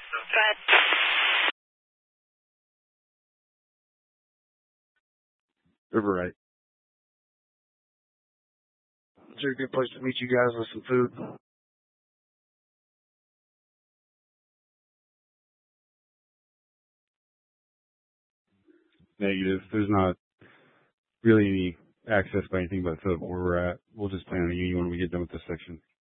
But River right. Is there a good place to meet you guys with some food? Negative. There's not really any access by anything but foot where we're at. We'll just plan on a union when we get done with this section.